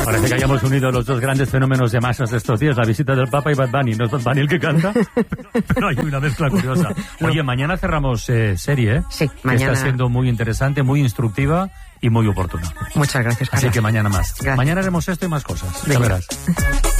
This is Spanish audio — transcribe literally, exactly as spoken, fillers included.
Parece que hayamos unido los dos grandes fenómenos de masas de estos días, la visita del Papa y Bad Bunny. No es Bad Bunny el que canta, pero, pero hay una mezcla curiosa. Oye, mañana cerramos eh, serie, ¿eh? Sí, que mañana. está siendo muy interesante, muy instructiva y muy oportuna. Muchas gracias, Carlos. Así que mañana más. Gracias. Mañana haremos esto y más cosas. Ya Venga. verás.